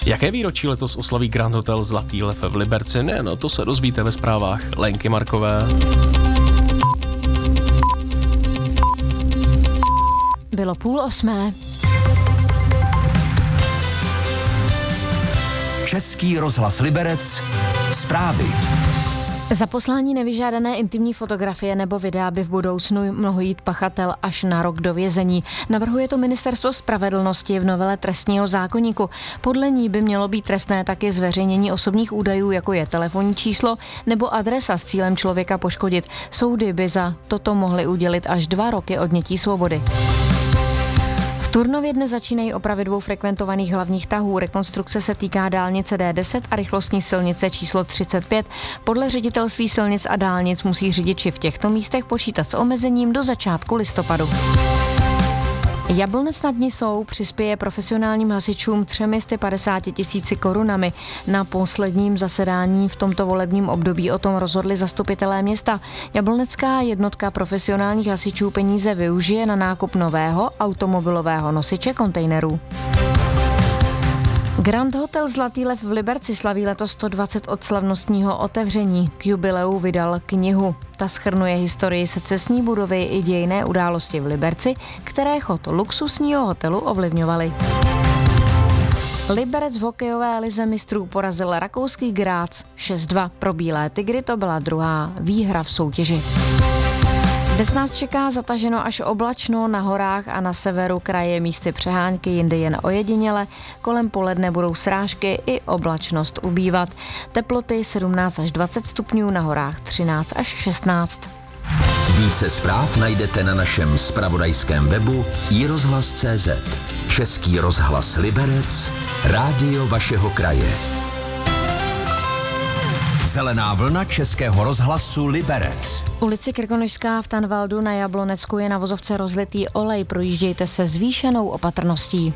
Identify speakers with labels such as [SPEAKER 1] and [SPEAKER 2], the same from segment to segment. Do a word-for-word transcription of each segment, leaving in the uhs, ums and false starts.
[SPEAKER 1] Jaké výročí letos oslaví Grand Hotel Zlatý lev v Liberci? Ne, no to se dozvíte ve zprávách Lenky Markové.
[SPEAKER 2] Bylo půl osmé.
[SPEAKER 3] Český rozhlas Liberec. Zprávy.
[SPEAKER 2] Za poslání nevyžádané intimní fotografie nebo videa by v budoucnu mohl jít pachatel až na rok do vězení. Navrhuje to Ministerstvo spravedlnosti v novele trestního zákoníku. Podle ní by mělo být trestné taky zveřejnění osobních údajů, jako je telefonní číslo nebo adresa s cílem člověka poškodit. Soudy by za toto mohly udělit až dva roky odnětí svobody. V Turnově dnes začínají opravy dvou frekventovaných hlavních tahů. Rekonstrukce se týká dálnice D deset a rychlostní silnice číslo třicet pět. Podle ředitelství silnic a dálnic musí řidiči v těchto místech počítat s omezením do začátku listopadu. Jablonec nad Nisou přispěje profesionálním hasičům třemi sty padesáti tisíci korunami. Na posledním zasedání v tomto volebním období o tom rozhodli zastupitelé města. Jablonecká jednotka profesionálních hasičů peníze využije na nákup nového automobilového nosiče kontejnerů. Grand Hotel Zlatý lev v Liberci slaví letos sto dvacet od slavnostního otevření. K jubileu vydal knihu. Ta shrnuje historii secesní budovy i dějinné události v Liberci, které chod luxusního hotelu ovlivňovaly. Liberec v hokejové lize mistrů porazil rakouský Graz šest dva. Pro Bílé tygry to byla druhá výhra v soutěži. Dnes nás čeká zataženo až oblačno, na horách a na severu kraje místy přehánky, jindy jen ojediněle. Kolem poledne budou srážky i oblačnost ubývat. Teploty sedmnáct až dvacet stupňů, na horách třináct až šestnáct.
[SPEAKER 3] Více zpráv najdete na našem zpravodajském webu i rozhlas tečka cé zet. Český rozhlas Liberec, rádio vašeho kraje. Zelená vlna Českého rozhlasu Liberec.
[SPEAKER 2] Ulici Krkonošská v Tanvaldu na Jablonecku je na vozovce rozlitý olej. Projíždějte se zvýšenou opatrností.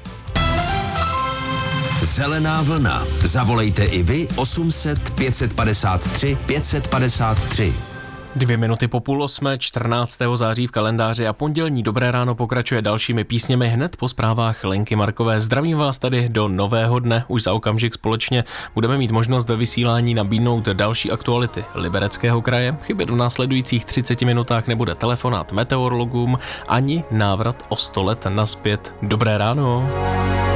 [SPEAKER 3] Zelená vlna. Zavolejte i vy osm set pět padesát tři pět padesát tři.
[SPEAKER 1] Dvě minuty po půl osmé, čtrnáctého září v kalendáři a pondělní Dobré ráno pokračuje dalšími písněmi hned po zprávách Lenky Markové. Zdravím vás tady do nového dne, už za okamžik společně budeme mít možnost ve vysílání nabídnout další aktuality Libereckého kraje. Chybět v následujících třiceti minutách nebude telefonát meteorologům ani návrat o sto let nazpět. Dobré ráno.